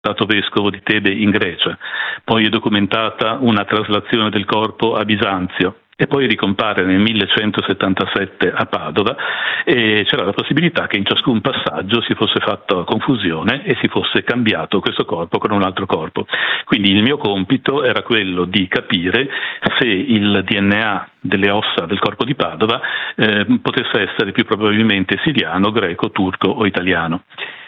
stato vescovo di Tebe in Grecia, poi è documentata una traslazione del corpo a Bisanzio e poi ricompare nel 1177 a Padova, e c'era la possibilità che in ciascun passaggio si fosse fatta confusione e si fosse cambiato questo corpo con un altro corpo. Quindi il mio compito era quello di capire se il DNA delle ossa del corpo di Padova potesse essere più probabilmente siriano, greco, turco o italiano.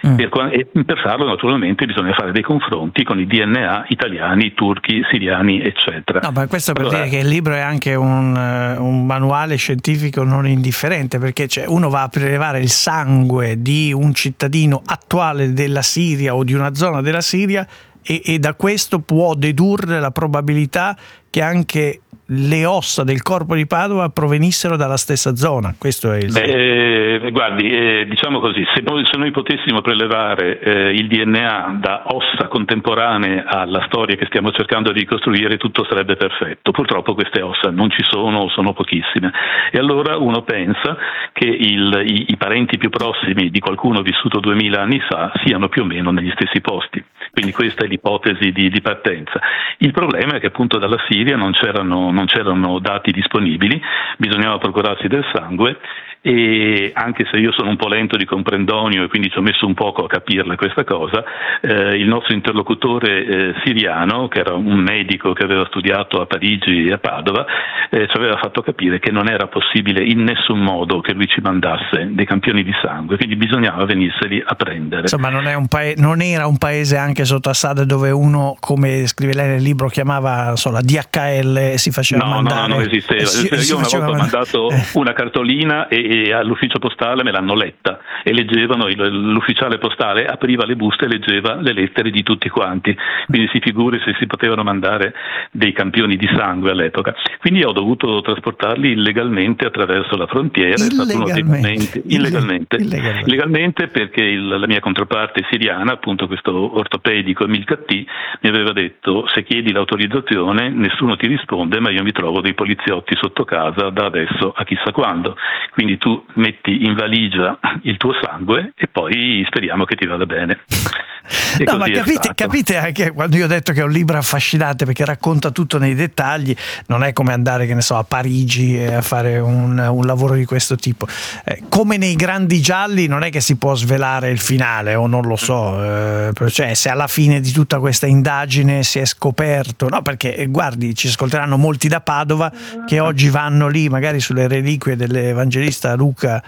E per farlo naturalmente bisogna fare dei confronti con i DNA italiani, turchi, siriani, eccetera. No, ma questo per dire che il libro è anche un manuale scientifico non indifferente, perché uno va a prelevare il sangue di un cittadino attuale della Siria o di una zona della Siria e da questo può dedurre la probabilità che anche le ossa del corpo di Padova provenissero dalla stessa zona. Questo è il guardi, diciamo così, se noi potessimo prelevare il DNA da ossa contemporanee alla storia che stiamo cercando di ricostruire, tutto sarebbe perfetto. Purtroppo queste ossa non ci sono o sono pochissime, e allora uno pensa che i parenti più prossimi di qualcuno vissuto 2000 anni fa siano più o meno negli stessi posti. Quindi questa è l'ipotesi di partenza. Il problema è che appunto dalla Siria non c'erano dati disponibili, bisognava procurarsi del sangue, e anche se io sono un po' lento di comprendonio e quindi ci ho messo un poco a capirla questa cosa, il nostro interlocutore siriano, che era un medico che aveva studiato a Parigi e a Padova, ci aveva fatto capire che non era possibile in nessun modo che lui ci mandasse dei campioni di sangue, quindi bisognava venirseli a prendere. Insomma, non era un paese anche sotto Assad dove uno, come scrive lei nel libro, chiamava la DHL e si faceva mandare. No, non esisteva. Io una volta ho mandato una cartolina e all'ufficio postale me l'hanno letta e leggevano, l'ufficiale postale apriva le buste e leggeva le lettere di tutti quanti, quindi si figuri se si potevano mandare dei campioni di sangue all'epoca. Quindi ho dovuto trasportarli illegalmente attraverso la frontiera. Illegalmente, perché la mia controparte siriana, appunto questo ortopedico Emil Cattì, mi aveva detto: se chiedi l'autorizzazione nessuno ti risponde, ma io mi trovo dei poliziotti sotto casa da adesso a chissà quando, quindi tu metti in valigia il tuo sangue e poi speriamo che ti vada bene. No, ma capite anche quando io ho detto che è un libro affascinante perché racconta tutto nei dettagli, non è come andare, che ne so, a Parigi a fare un lavoro di questo tipo. Come nei grandi gialli non è che si può svelare il finale, o non lo so, cioè se alla fine di tutta questa indagine si è scoperto, no, perché guardi, ci ascolteranno molti da Padova che oggi vanno lì magari sulle reliquie dell'evangelista Luca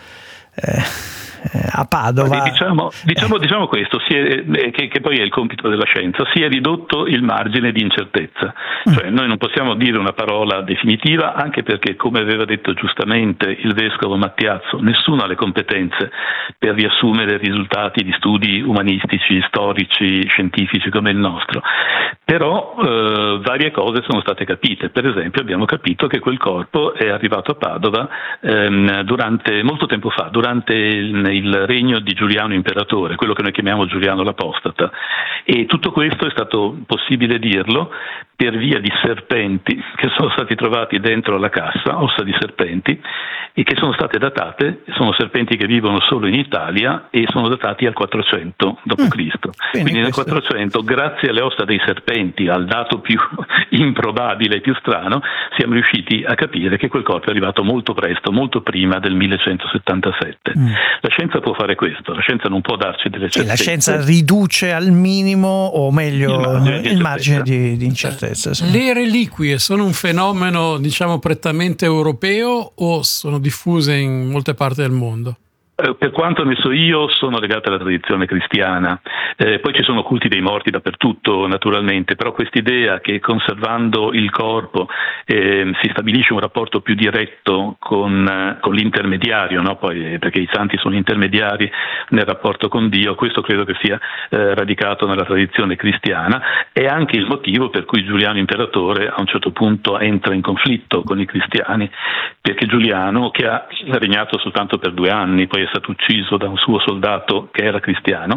a Padova. Diciamo questo, che poi è il compito della scienza, si è ridotto il margine di incertezza, cioè noi non possiamo dire una parola definitiva, anche perché, come aveva detto giustamente il vescovo Mattiazzo, nessuno ha le competenze per riassumere risultati di studi umanistici, storici, scientifici come il nostro, però varie cose sono state capite. Per esempio abbiamo capito che quel corpo è arrivato a Padova molto tempo fa, durante il regno di Giuliano Imperatore, quello che noi chiamiamo Giuliano l'Apostata, e tutto questo è stato possibile dirlo per via di serpenti che sono stati trovati dentro la cassa, ossa di serpenti, e che sono state datate, sono serpenti che vivono solo in Italia e sono datati al 400 d.C. Quindi nel 400, grazie alle ossa dei serpenti, al dato più improbabile e più strano, siamo riusciti a capire che quel corpo è arrivato molto presto, molto prima del 1177. La scienza può fare questo, la scienza non può darci delle certezze. La scienza riduce al minimo, o meglio il margine di incertezza. Sì. Le reliquie sono un fenomeno, diciamo, prettamente europeo o sono diffuse in molte parti del mondo? Per quanto ne so io, sono legate alla tradizione cristiana, poi ci sono culti dei morti dappertutto naturalmente, però quest'idea che conservando il corpo si stabilisce un rapporto più diretto con l'intermediario, no? Poi, perché i santi sono intermediari nel rapporto con Dio, questo credo che sia radicato nella tradizione cristiana, è anche il motivo per cui Giuliano Imperatore a un certo punto entra in conflitto con i cristiani, perché Giuliano, che ha regnato soltanto per 2 anni, poi è stato ucciso da un suo soldato che era cristiano,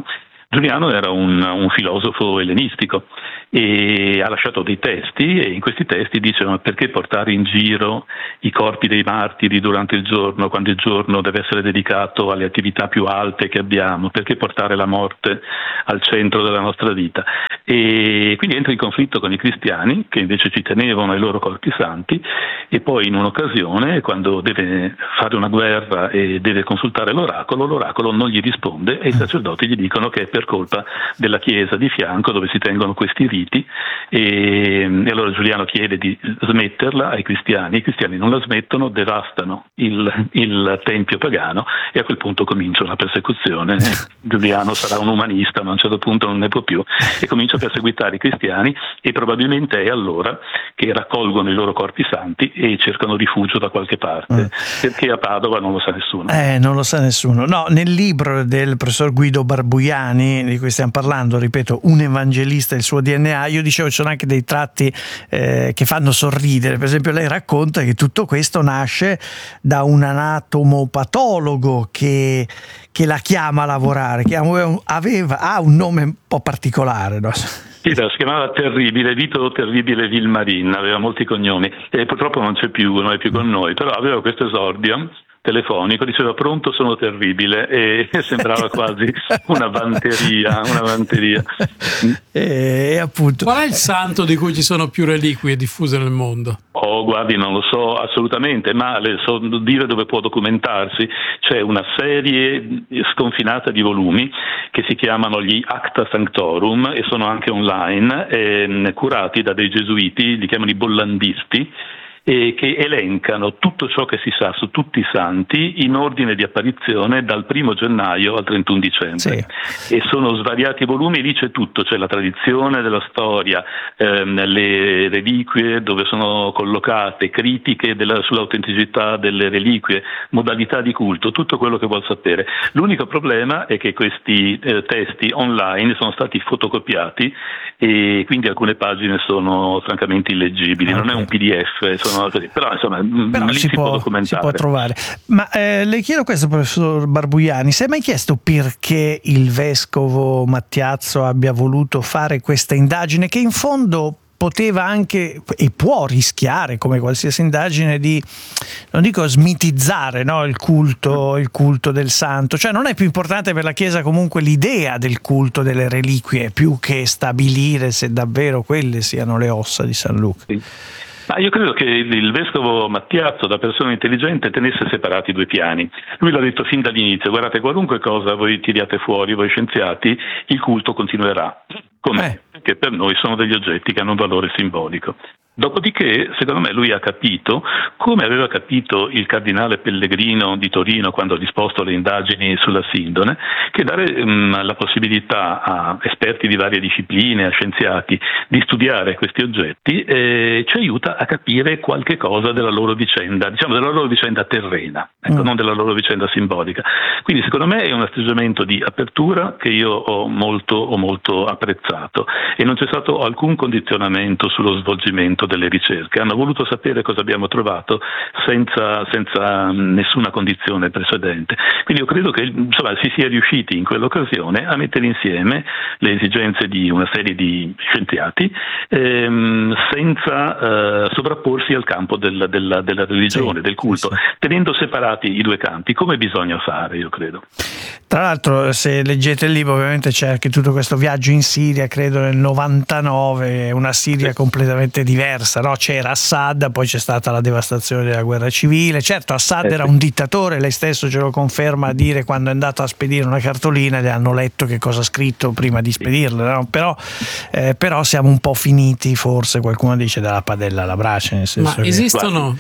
Giuliano era un filosofo ellenistico e ha lasciato dei testi, e in questi testi dicevano: perché portare in giro i corpi dei martiri durante il giorno, quando il giorno deve essere dedicato alle attività più alte che abbiamo? Perché portare la morte al centro della nostra vita? E quindi entra in conflitto con i cristiani, che invece ci tenevano ai loro corpi santi, e poi in un'occasione, quando deve fare una guerra e deve consultare l'oracolo non gli risponde, e i sacerdoti gli dicono che è per colpa della chiesa di fianco dove si tengono questi riti, e allora Giuliano chiede di smetterla ai cristiani. I cristiani non la smettono, devastano il tempio pagano, e a quel punto comincia una persecuzione. Giuliano sarà un umanista, ma a un certo punto non ne può più e comincia a perseguitare i cristiani, e probabilmente è allora che raccolgono i loro corpi santi e cercano rifugio da qualche parte, perché a Padova non lo sa nessuno. Non lo sa nessuno. No, nel libro del professor Guido Barbuiani, di cui stiamo parlando, ripeto, Un evangelista e il suo DNA, io dicevo ci sono anche dei tratti che fanno sorridere. Per esempio, lei racconta che tutto questo nasce da un anatomopatologo che la chiama a lavorare, che ha un nome un po' particolare, no? Sì, si chiamava Terribile, Vito Terribile Vilmarin, aveva molti cognomi e purtroppo non è più con noi, però aveva questo esordio telefonico, diceva: pronto, sono terribile, e sembrava quasi una vanteria. E appunto, qual è il santo di cui ci sono più reliquie diffuse nel mondo? Guardi, non lo so assolutamente, ma le so dire dove può documentarsi. C'è una serie sconfinata di volumi che si chiamano gli Acta Sanctorum e sono anche online, curati da dei gesuiti, li chiamano i bollandisti, che elencano tutto ciò che si sa su tutti i santi in ordine di apparizione dal 1 gennaio al 31 dicembre. Sì. E sono svariati volumi, lì c'è tutto, c'è la tradizione della storia, le reliquie dove sono collocate, critiche sull'autenticità delle reliquie, modalità di culto, tutto quello che vuol sapere. L'unico problema è che questi testi online sono stati fotocopiati e quindi alcune pagine sono francamente illeggibili, non è un PDF, però insomma lì si può documentare. Si può trovare. Ma le chiedo questo, professor Barbuiani: si è mai chiesto perché il vescovo Mattiazzo abbia voluto fare questa indagine, che in fondo poteva anche e può rischiare, come qualsiasi indagine, di, non dico smitizzare, no, il culto del santo? Cioè, non è più importante per la Chiesa comunque l'idea del culto delle reliquie, più che stabilire se davvero quelle siano le ossa di San Luca? Sì. Ma io credo che il vescovo Mattiazzo, da persona intelligente, tenesse separati due piani. Lui l'ha detto fin dall'inizio: guardate, qualunque cosa voi tiriate fuori, voi scienziati, il culto continuerà. Com'è? Perché per noi sono degli oggetti che hanno un valore simbolico. Dopodiché, secondo me, lui ha capito, come aveva capito il cardinale Pellegrino di Torino quando ha disposto le indagini sulla Sindone, che dare la possibilità a esperti di varie discipline, a scienziati, di studiare questi oggetti ci aiuta a capire qualche cosa della loro vicenda, diciamo della loro vicenda terrena, non della loro vicenda simbolica. Quindi secondo me è un atteggiamento di apertura che io ho molto apprezzato, e non c'è stato alcun condizionamento sullo svolgimento delle ricerche. Hanno voluto sapere cosa abbiamo trovato senza nessuna condizione precedente. Quindi io credo che si sia riusciti in quell'occasione a mettere insieme le esigenze di una serie di scienziati senza sovrapporsi al campo della religione, del culto, tenendo separati i due campi, come bisogna fare, io credo. Tra l'altro, se leggete il libro, ovviamente c'è anche tutto questo viaggio in Siria, credo nel 99, una Siria completamente diversa, no? C'era Assad, poi c'è stata la devastazione della guerra civile. Certo, Assad era un dittatore, lei stesso ce lo conferma a dire quando è andato a spedire una cartolina, gli hanno letto che cosa ha scritto prima di spedirla, no? Però siamo un po' finiti, forse qualcuno dice, dalla padella alla brace, nel senso. Ma esistono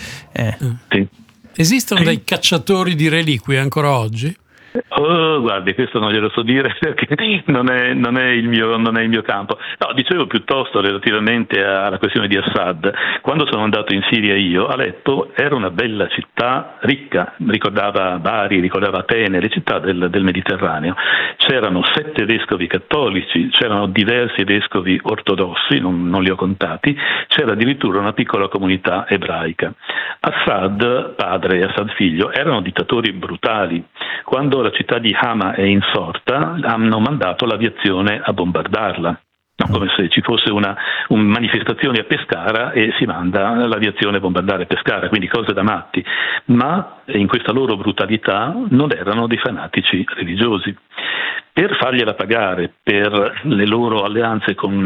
dei cacciatori di reliquie ancora oggi? Guardi, questo non glielo so dire perché non è il mio campo. No, dicevo piuttosto relativamente alla questione di Assad. Quando sono andato in Siria io, Aleppo era una bella città ricca, ricordava Bari, ricordava Atene, le città del Mediterraneo. C'erano 7 vescovi cattolici, c'erano diversi vescovi ortodossi, non li ho contati, c'era addirittura una piccola comunità ebraica. Assad padre e Assad figlio erano dittatori brutali. Quando la città di Hama è insorta, hanno mandato l'aviazione a bombardarla. No, come se ci fosse una manifestazione a Pescara e si manda l'aviazione a bombardare Pescara, quindi cose da matti, ma in questa loro brutalità non erano dei fanatici religiosi. Per fargliela pagare per le loro alleanze con